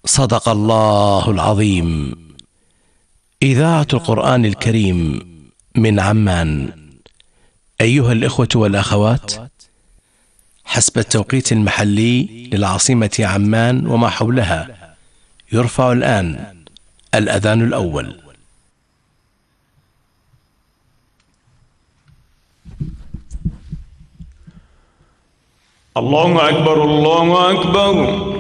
صدق الله العظيم. إذاعة القرآن الكريم من عمان. أيها الإخوة والأخوات، حسب التوقيت المحلي للعاصمة عمان وما حولها، يرفع الآن الأذان الأول. الله أكبر الله أكبر.